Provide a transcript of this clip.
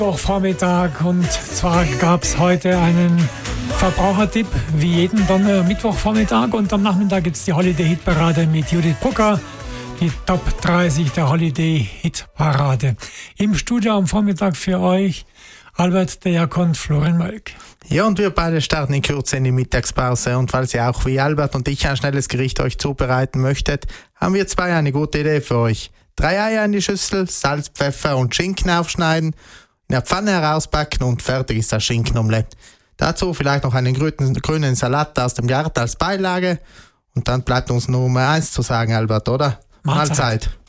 Mittwochvormittag, und zwar gab es heute einen Verbrauchertipp, wie jeden Mittwochvormittag, und am Nachmittag gibt es die Holiday-Hit-Parade mit Judith Brucker, die Top 30 der Holiday-Hit-Parade. Im Studio am Vormittag für euch Albert Diakon und Florian Mölk. Ja, und wir beide starten in Kürze in die Mittagspause, und falls ihr auch wie Albert und ich ein schnelles Gericht euch zubereiten möchtet, haben wir zwei eine gute Idee für euch. 3 Eier in die Schüssel, Salz, Pfeffer und Schinken aufschneiden, in der Pfanne herausbacken und fertig ist das Schinkenomelett. Dazu vielleicht noch einen grünen Salat aus dem Garten als Beilage, und dann bleibt uns nur Nummer 1 zu sagen, Albert, oder? Mahlzeit.